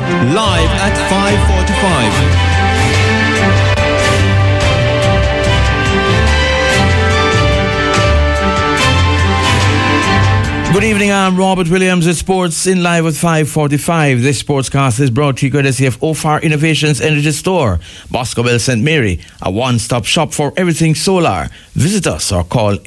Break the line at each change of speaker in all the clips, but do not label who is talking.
live at 5:45. Good evening, I'm Robert Williams at Sports in Live at 5:45. This sportscast is brought to you courtesy of OFAR Innovations Energy Store, Boscobel St. Mary, a one-stop shop for everything solar. Visit us or call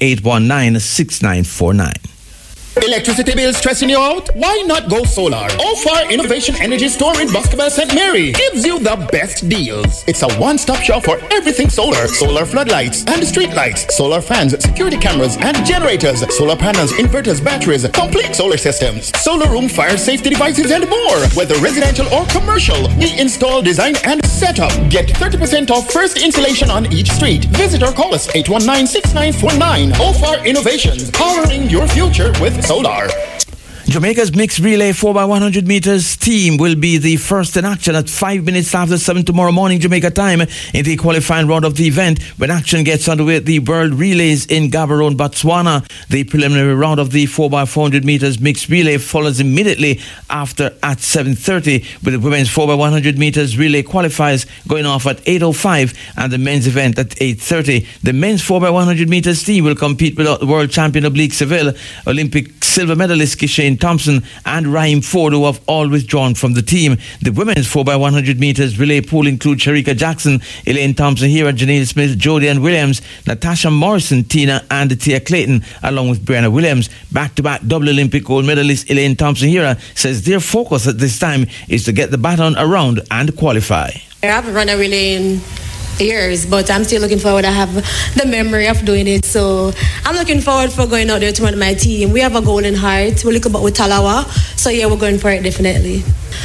819-6949.
Electricity bills stressing you out? Why not go solar? OFAR Innovation Energy Store in Boscobel St. Mary gives you the best deals. It's a one-stop shop for everything solar. Solar floodlights and street lights, solar fans, security cameras and generators, solar panels, inverters, batteries, complete solar systems, solar room fire safety devices and more. Whether residential or commercial, we install, design and set up. Get 30% off first installation on each street. Visit or call us 819-6949. OFAR Innovations, powering your future with solar.
Jamaica's mixed relay 4x100 meters team will be the first in action at 5 minutes after 7 tomorrow morning Jamaica time in the qualifying round of the event when action gets underway at the World Relays in Gaborone, Botswana. The preliminary round of the 4x400 meters mixed relay follows immediately after at 7:30 with the women's 4x100 meters relay qualifiers going off at 8:05 and the men's event at 8:30. The men's 4x100 meters team will compete with world champion Oblique Seville, Olympic silver medalist Kishane Thompson and Raheem Ford, who have all withdrawn from the team. The women's 4x100 meters relay pool includes Sharika Jackson, Elaine Thompson-Hera, Janelle Smith, Jodie Ann Williams, Natasha Morrison, Tina and Tia Clayton, along with Brianna Williams. Back-to-back double Olympic gold medalist Elaine Thompson-Hera says their focus at this time is to get the baton around and qualify.
I haven't run a relay in years, but I'm still looking forward. I have the memory of doing it, so I'm looking forward for going out there to run my team. We have a goal in heart. We're looking about with Talawa, so yeah, we're going for it definitely.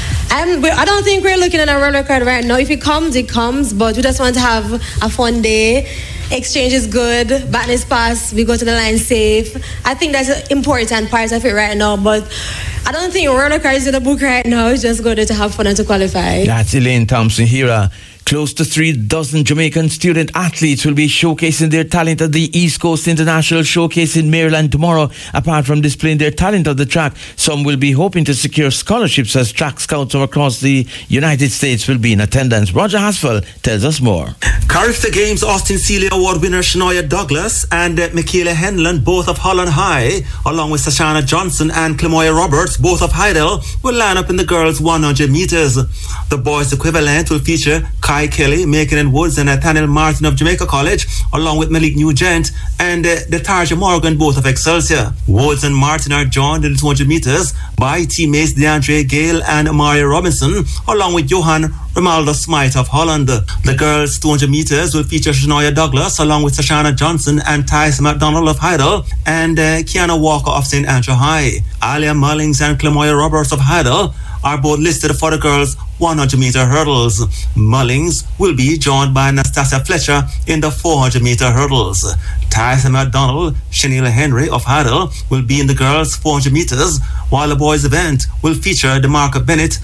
I don't think we're looking at a roller card right now. If it comes, but we just want to have a fun day. Exchange is good, baton is passed, we go to the line safe. I think that's an important part of it right now, but I don't think roller card is in the book right now. It's just go there to have fun and to qualify.
That's Elaine Thompson-Hera. Close to 3 dozen Jamaican student athletes will be showcasing their talent at the East Coast International Showcase in Maryland tomorrow. Apart from displaying their talent on the track, some will be hoping to secure scholarships as track scouts from across the United States will be in attendance. Roger Hasfell tells us more.
Carifta Games Austin Sealy Award winner Shania Douglas and Michaela Henland, both of Holland High, along with Sashana Johnson and Clemoya Roberts, both of Heidel, will line up in the girls' 100 meters. The boys' equivalent will feature Kai Kelly, Macon Woods and Nathaniel Martin of Jamaica College, along with Malik Nugent and Detarja Morgan, both of Excelsior. Woods and Martin are joined in the 200 meters by teammates DeAndre Gale and Mario Robinson, along with Johan Romaldo Smythe of Holland. The girls' 200 meters will feature Shania Douglas, along with Sashana Johnson and Tyson McDonald of Heidel and Kiana Walker of St. Andrew High. Alia Mullings and Clemoya Roberts of Heidel are both listed for the girls' 100-meter hurdles. Mullings will be joined by Anastasia Fletcher in the 400-meter hurdles. Tyson McDonald, Shanila Henry of Heidel will be in the girls' 400 meters, while the boys' event will feature DeMarco Bennett,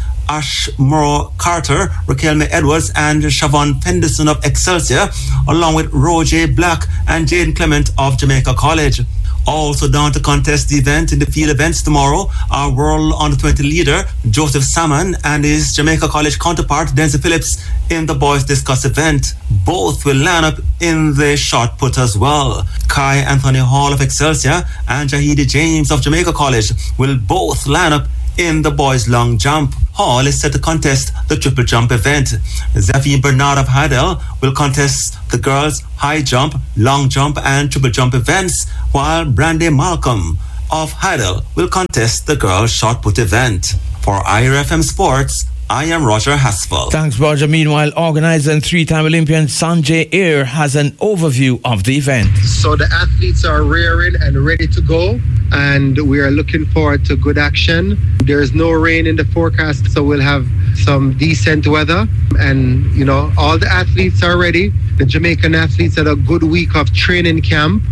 Ashmore Carter, Raquel Edwards and Siobhan Fenderson of Excelsior, along with Roger Black and Jaden Clement of Jamaica College. Also down to contest the event in the field events tomorrow are World Under-20 leader Joseph Salmon and his Jamaica College counterpart Denzel Phillips in the boys discus event. Both will line up in the shot put as well. Kai Anthony Hall of Excelsior and Jahidi James of Jamaica College will both line up in the boys' long jump. Hall is set to contest the triple jump event. Zafine Bernard of Heidel will contest the girls' high jump, long jump and triple jump events, while Brandy Malcolm of Heidel will contest the girls' shot put event. For IRFM Sports, I am Roger Hasfell.
Thanks, Roger. Meanwhile, organizer and 3-time Olympian Sanjay Ayer has an overview of the event.
So the athletes are rearing and ready to go, and we are looking forward to good action. There's no rain in the forecast, so we'll have some decent weather. And, all the athletes are ready. The Jamaican athletes had a good week of training camp.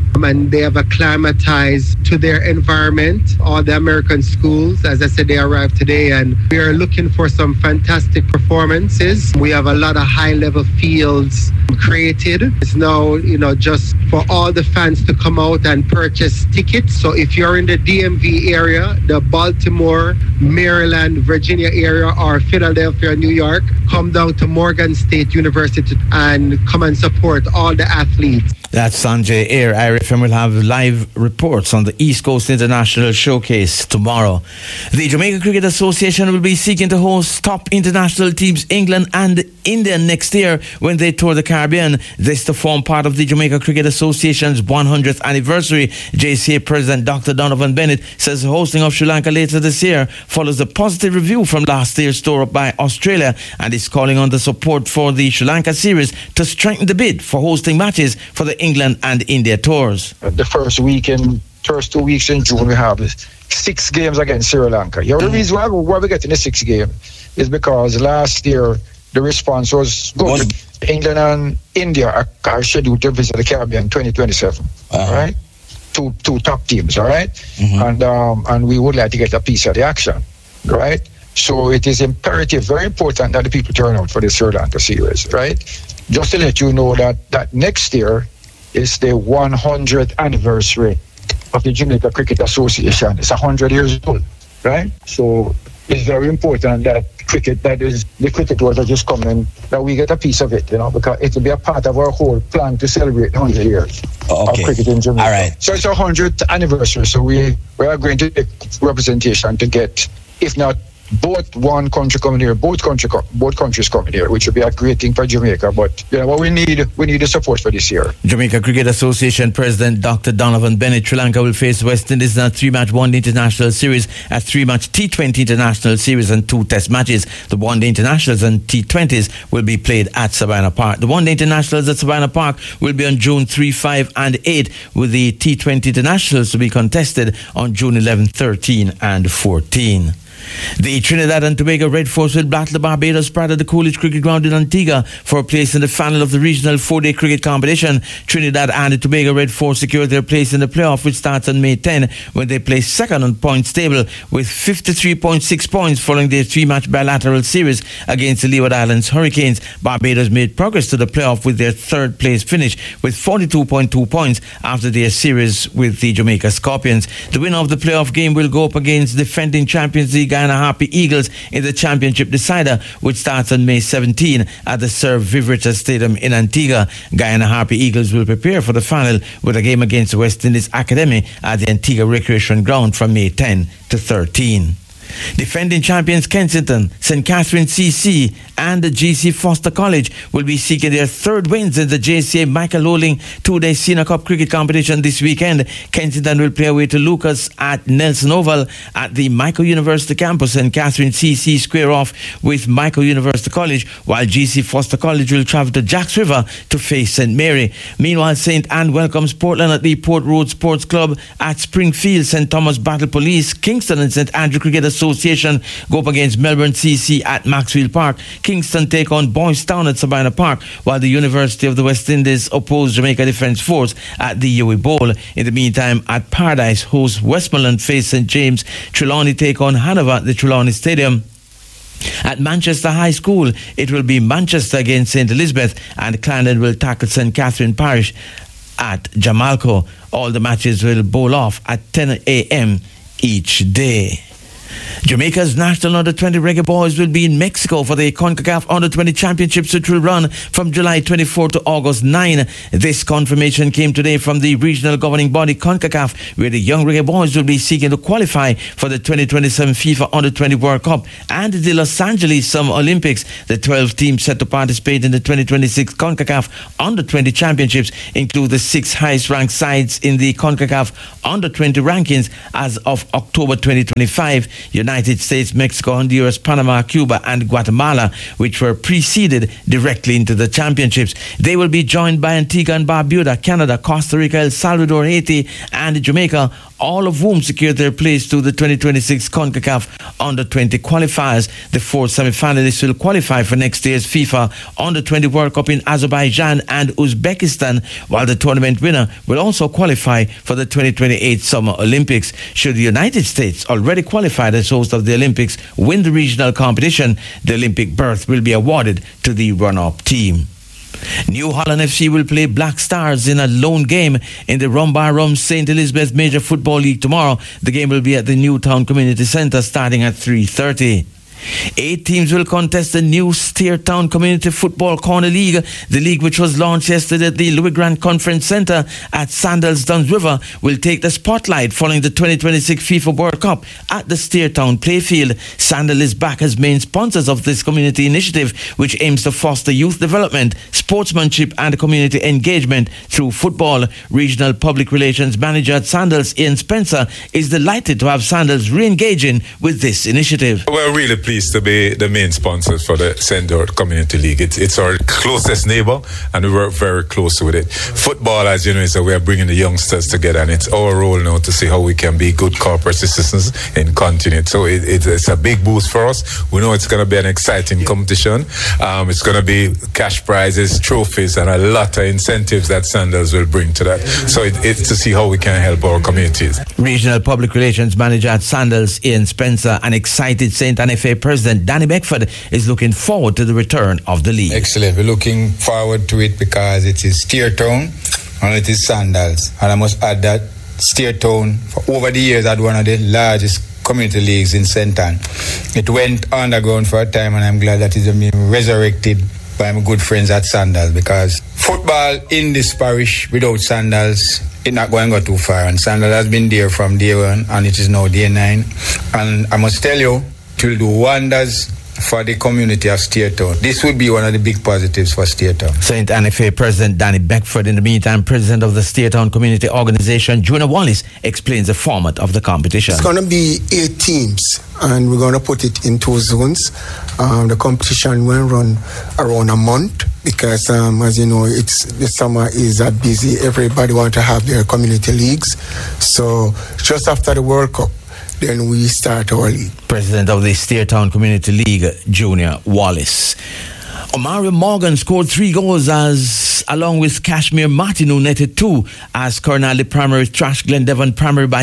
and they have acclimatized to their environment. All the American schools, as I said, they arrived today, and we are looking for some fantastic performances. We have a lot of high-level fields created. It's now, just for all the fans to come out and purchase tickets. So if you're in the DMV area, the Baltimore, Maryland, Virginia area, or Philadelphia, New York, come down to Morgan State University and come and support all the athletes.
That's Sanjay Air. IRFM will have live reports on the East Coast International Showcase tomorrow. The Jamaica Cricket Association will be seeking to host top international teams England and India next year when they tour the Caribbean. This to form part of the Jamaica Cricket Association's 100th anniversary. JCA President Dr. Donovan Bennett says the hosting of Sri Lanka later this year follows a positive review from last year's tour by Australia and is calling on the support for the Sri Lanka series to strengthen the bid for hosting matches for the England and India tours.
The first 2 weeks in June, we have 6 games against Sri Lanka. The reason why we're getting the 6th game is because last year the response was good. England and India are scheduled to visit the Caribbean in 2027. All right, two top teams. All right, and we would like to get a piece of the action. Right, so it is imperative, very important that the people turn out for the Sri Lanka series. Right, just to let you know that next year is the 100th anniversary of the Jamaica Cricket Association. It's 100 years old, right? So it's very important that the cricket world are just coming, that we get a piece of it, because it will be a part of our whole plan to celebrate 100 years of cricket in Jamaica.
All right.
So it's our 100th anniversary. So we are going to take representation to get, if not both countries coming here, both countries coming here, which would be a great thing for Jamaica. But what we need the support for this year.
Jamaica Cricket Association President Dr. Donovan Bennett. Sri Lanka will face West Indies in a 3-match one-day international series, a 3-match T20 international series, and 2 test matches. The one-day internationals and T20s will be played at Savannah Park. The one-day internationals at Savannah Park will be on June 3, 5, and 8, with the T20 internationals to be contested on June 11, 13, and 14. The Trinidad and Tobago Red Force will battle the Barbados Pride at the Coolidge Cricket Ground in Antigua for a place in the final of the regional 4-day cricket competition. Trinidad and the Tobago Red Force secured their place in the playoff, which starts on May 10 when they place second on points table with 53.6 points following their 3-match bilateral series against the Leeward Islands Hurricanes. Barbados made progress to the playoff with their third place finish with 42.2 points after their series with the Jamaica Scorpions. The winner of the playoff game will go up against defending champions the Guyana Harpy Eagles in the championship decider, which starts on May 17 at the Sir Viv Richards Stadium in Antigua. Guyana Harpy Eagles will prepare for the final with a game against the West Indies Academy at the Antigua Recreation Ground from May 10 to 13. Defending champions Kensington, St. Catherine CC and the GC Foster College will be seeking their third wins in the JCA Michael Lowling 2-day Senior Cup cricket competition this weekend. Kensington will play away to Lucas at Nelson Oval at the Michael University campus, and Catherine CC square off with Michael University College, while GC Foster College will travel to Jacks River to face St. Mary. Meanwhile, St. Anne welcomes Portland at the Port Road Sports Club at Springfield. St. Thomas Battle Police, Kingston and St. Andrew Cricket Association go up against Melbourne CC at Maxfield Park. Kingston take on Boys Town at Savannah Park, while the University of the West Indies oppose Jamaica Defence Force at the Yui Bowl. In the meantime, at Paradise, hosts Westmoreland face St. James. Trelawney take on Hanover at the Trelawney Stadium. At Manchester High School, it will be Manchester against St. Elizabeth, and Clarendon will tackle St. Catherine Parish at Jamalco. All the matches will bowl off at 10 a.m. each day. Jamaica's national under-20 reggae boys will be in Mexico for the CONCACAF Under-20 Championships, which will run from July 24 to August 9. This confirmation came today from the regional governing body CONCACAF, where the young reggae boys will be seeking to qualify for the 2027 FIFA Under-20 World Cup and the Los Angeles Summer Olympics. The 12 teams set to participate in the 2026 CONCACAF Under-20 Championships include the 6 highest-ranked sides in the CONCACAF Under-20 rankings as of October 2025. United States, Mexico, Honduras, Panama, Cuba and Guatemala, which were preceded directly into the championships. They will be joined by Antigua and Barbuda, Canada, Costa Rica, El Salvador, Haiti and Jamaica, all of whom secured their place to the 2026 CONCACAF Under-20 qualifiers. The 4 semi-finalists will qualify for next year's FIFA Under-20 World Cup in Azerbaijan and Uzbekistan, while the tournament winner will also qualify for the 2028 Summer Olympics. Should the United States, already qualified as host of the Olympics, win the regional competition, the Olympic berth will be awarded to the run-up team. New Holland FC will play Black Stars in a lone game in the Rumbar St. Elizabeth Major Football League tomorrow. The game will be at the Newtown Community Centre starting at 3:30. 8 teams will contest the new Steertown Community Football Corner League. The league, which was launched yesterday at the Louis Grant Conference Centre at Sandals Duns River, will take the spotlight following the 2026 FIFA World Cup at the Steertown Playfield. Sandal is back as main sponsors of this community initiative, which aims to foster youth development, sportsmanship and community engagement through football. Regional Public Relations Manager at Sandals, Ian Spencer, is delighted to have Sandals re-engaging with this initiative.
We're really pleased to be the main sponsors for the St. George Community League. It's our closest neighbor, and we work very close with it. Football, as you know, is that we are bringing the youngsters together, and it's our role now to see how we can be good corporate citizens and continue. So it's a big boost for us. We know it's going to be an exciting competition. It's going to be cash prizes, trophies, and a lot of incentives that Sandals will bring to that. So it's to see how we can help our communities.
Regional Public Relations Manager at Sandals, Ian Spencer, an excited St. Anne FA President Danny Beckford is looking forward to the return of the league.
Excellent. We're looking forward to it because it is Steertown and it is Sandals. And I must add that Steertown, for over the years, had one of the largest community leagues in St. Anne. It went underground for a time, and I'm glad that it's been resurrected by my good friends at Sandals, because football in this parish without Sandals, it's not going to go too far. And Sandals has been there from day 1, and it is now day 9. And I must tell you, it will do wonders for the community of Steertown. This would be one of the big positives for Steertown.
St. Anne FA President Danny Beckford. In the meantime, President of the Steertown Community Organisation, Junior Wallace, explains the format of the competition.
It's going to be 8 teams, and we're going to put it in 2 zones. The competition will run around a month because, as you know, the summer is busy. Everybody wants to have their community leagues. So just after the World Cup, then we start our league.
President of the Steertown Community League, Junior Wallace. Omari Morgan scored 3 goals along with Kashmir Martin, who netted 2 as Cornwall Primary trashed Glendevon Primary by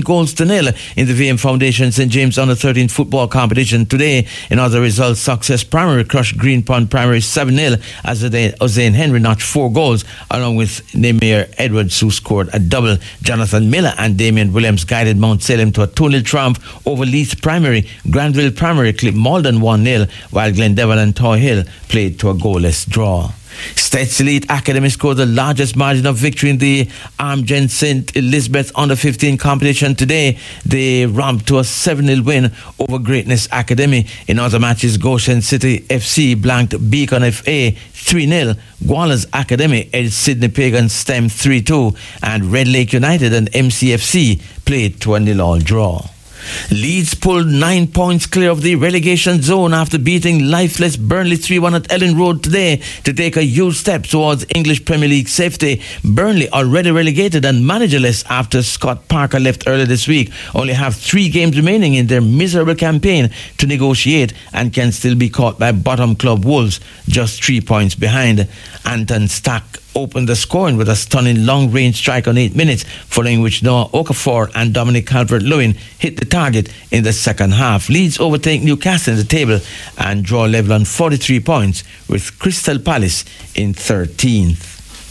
9-0 in the VM Foundation St. James Under-13 football competition today. In other results, Success Primary crushed Green Pond Primary 7-0 as Ozain Henry notched 4 goals along with Nemir Edwards, who scored a double. Jonathan Miller and Damian Williams guided Mount Salem to a 2-0 triumph over Leeds Primary. Granville Primary clipped Malden 1-0, while Glendevon and Toy Hill played to a goalless draw. States Elite Academy scored the largest margin of victory in the Armgen St. Elizabeth Under-15 competition today. They ramped to a 7-0 win over Greatness Academy. In other matches, Goshen City FC blanked Beacon FA 3-0. Gualas Academy edged Sydney Pagan STEM 3-2. And Red Lake United and MCFC played to a 0-0 draw. Leeds pulled 9 points clear of the relegation zone after beating lifeless Burnley 3-1 at Ellen Road today to take a huge step towards English Premier League safety. Burnley, already relegated and managerless after Scott Parker left earlier this week, only have 3 games remaining in their miserable campaign to negotiate and can still be caught by bottom club Wolves, just 3 points behind. Anton Stack opened the scoring with a stunning long-range strike on 8 minutes, following which Noah Okafor and Dominic Calvert-Lewin hit the target in the second half. Leeds overtake Newcastle in the table and draw level on 43 points with Crystal Palace in 13th.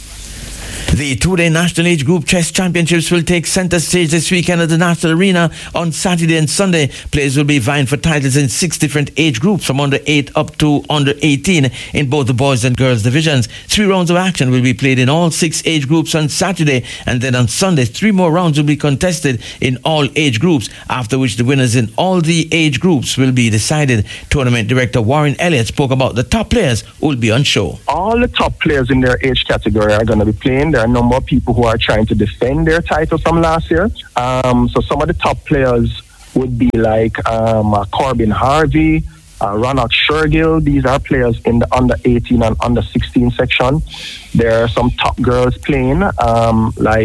The 2-day National Age Group Chess Championships will take centre stage this weekend at the National Arena on Saturday and Sunday. Players will be vying for titles in 6 different age groups from under 8 up to under 18 in both the boys and girls divisions. 3 rounds of action will be played in all 6 age groups on Saturday, and then on Sunday 3 more rounds will be contested in all age groups, after which the winners in all the age groups will be decided. Tournament Director Warren Elliott spoke about the top players who will be on show.
All the top players in their age category are going to be playing. There are a number of people who are trying to defend their title from last year. So some of the top players would be like Corbin Harvey, Ronald Shergill. These are players in the under 18 and under 16 section. There are some top girls playing like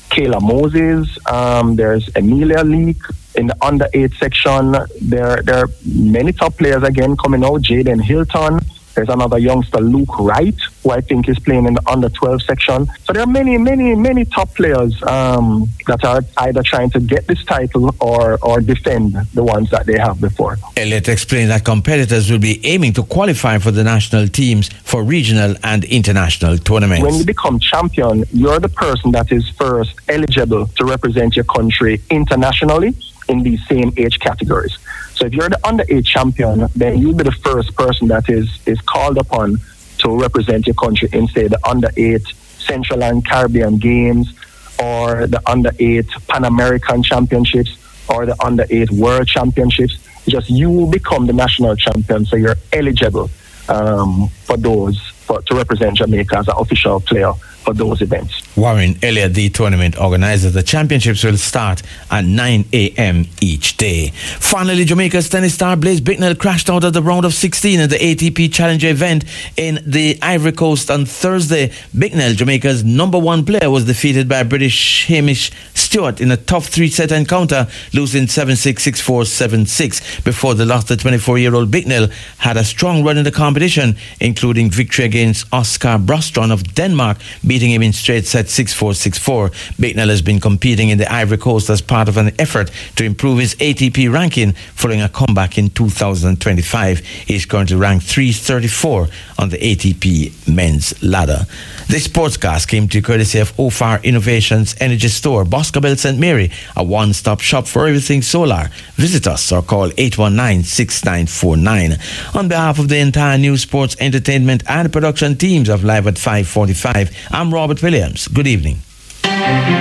Kayla Moses, there's Emilia Leak. In the under-8 section, there are many top players again coming out. Jaden Hilton. There's another youngster, Luke Wright, who I think is playing in the under-12 section. So there are many top players that are either trying to get this title or defend the ones that they have before.
Elliot explained that competitors will be aiming to qualify for the national teams for regional and international tournaments.
When you become champion, you're the person that is first eligible to represent your country internationally in these same age categories. So if you're the under-8 champion, then you'll be the first person that is called upon to represent your country in, say, the under-8 Central and Caribbean Games, or the under-8 Pan American Championships, or the under-8 World Championships. Just you will become the national champion, so you're eligible for those, to represent Jamaica as an official player for those events.
Warren Elliott, the tournament organizer. The championships will start at 9 a.m. each day. Finally, Jamaica's tennis star Blaise Bicknell crashed out at the round of 16 at the ATP Challenger event in the Ivory Coast on Thursday. Bicknell, Jamaica's number 1 player, was defeated by British Hamish Stewart in a tough 3-set encounter, losing 7-6, 6-4, 7-6. Before the loss, the 24-year-old Bicknell had a strong run in the competition, including victory against Oscar Brostron of Denmark, beating him in straight sets 6-4, 6-4. Bicknell has been competing in the Ivory Coast as part of an effort to improve his ATP ranking following a comeback in 2025. He is currently ranked 334 on the ATP men's ladder. This sportscast came to courtesy of OFAR Innovations Energy Store, Boscobel St. Mary, a one-stop shop for everything solar. Visit us or call 819-6949. On behalf of the entire News, Sports, Entertainment and production teams of Live at 5:45, I'm Robert Williams. Good evening.